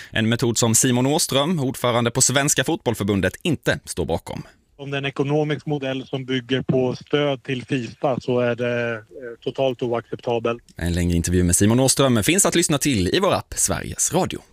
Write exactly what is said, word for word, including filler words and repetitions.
En metod som Simon Åström, ordförande på Svenska fotbollförbundet, inte står bakom. Om det är en ekonomisk modell som bygger på stöd till FIFA så är det totalt oacceptabelt. En längre intervju med Simon Åström finns att lyssna till i vår app Sveriges Radio.